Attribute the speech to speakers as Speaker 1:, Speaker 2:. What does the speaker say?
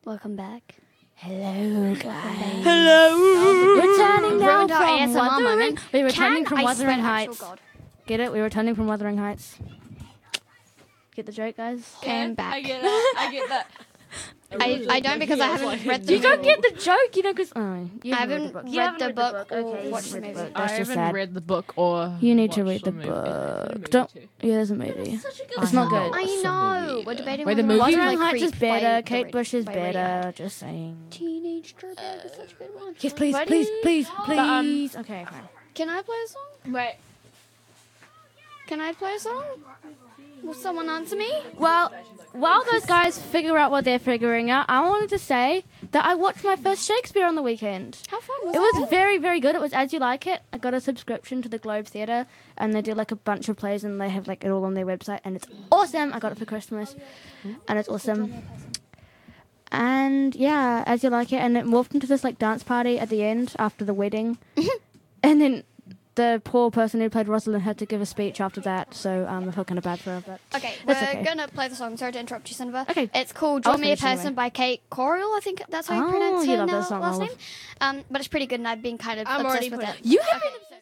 Speaker 1: Welcome back.
Speaker 2: Hello, guys.
Speaker 3: Hello.
Speaker 2: Returning now
Speaker 1: Ruined our
Speaker 2: from
Speaker 1: ASMR
Speaker 2: Wuthering.
Speaker 1: moment.
Speaker 2: We're returning
Speaker 1: Can
Speaker 2: from
Speaker 1: I
Speaker 2: Wuthering
Speaker 1: swear,
Speaker 2: Heights.
Speaker 1: actual God.
Speaker 2: Get it? We're returning from Wuthering Heights. Get the joke, guys?
Speaker 1: Came back.
Speaker 3: I get that. I get that.
Speaker 1: I don't because I haven't read the
Speaker 2: You don't get the joke, you know, because you
Speaker 1: I haven't read the book or
Speaker 2: Okay, you
Speaker 1: watched the
Speaker 2: haven't read
Speaker 1: movie.
Speaker 2: the book. That's
Speaker 3: I
Speaker 2: just
Speaker 3: haven't
Speaker 2: sad.
Speaker 3: read the book or.
Speaker 2: You need to read
Speaker 3: watched
Speaker 2: the
Speaker 3: movie.
Speaker 2: book. Don't. Yeah, there's a movie. It's not good.
Speaker 1: I know. We're debating
Speaker 3: Wait, the
Speaker 1: whether
Speaker 3: movie?
Speaker 2: Wuthering
Speaker 1: like
Speaker 2: Heights is
Speaker 1: Creep by
Speaker 2: better.
Speaker 1: the
Speaker 2: Kate Bush is
Speaker 1: by
Speaker 2: better.
Speaker 1: Radiohead.
Speaker 2: Just saying.
Speaker 1: Teenage Dirtbag is such a good one.
Speaker 2: Yes, please,
Speaker 1: Ready?
Speaker 2: please, please. Okay, fine.
Speaker 1: Can I play a song?
Speaker 3: Wait.
Speaker 1: Can I play a song? Will someone answer me?
Speaker 2: Well, while those guys figure out what they're figuring out, I wanted to say that I watched my first Shakespeare on the weekend.
Speaker 1: How fun was
Speaker 2: It was very, very good. It was As You Like It. I got a subscription to the Globe Theatre, and they do like a bunch of plays, and they have like it all on their website, and it's awesome. I got it for Christmas, and it's awesome. And yeah, As You Like It, and it morphed into this like dance party at the end after the wedding, and then the poor person who played Rosalind had to give a speech after that, so I felt kind of bad for her. But
Speaker 1: Okay, we're
Speaker 2: That's okay.
Speaker 1: gonna play the song. Sorry to interrupt you, Cineva.
Speaker 2: Okay.
Speaker 1: It's called
Speaker 2: I'll
Speaker 1: "Draw Me a
Speaker 2: finish anyway.
Speaker 1: Person" by Kate Coriel. I think that's how you
Speaker 2: Oh,
Speaker 1: pronounce
Speaker 2: you
Speaker 1: her
Speaker 2: love that song,
Speaker 1: last
Speaker 2: Olive.
Speaker 1: name. But it's pretty good, and I've been kind of
Speaker 3: I'm
Speaker 1: obsessed
Speaker 3: already
Speaker 1: with
Speaker 3: put
Speaker 1: it.
Speaker 3: it.
Speaker 2: you have been obsessed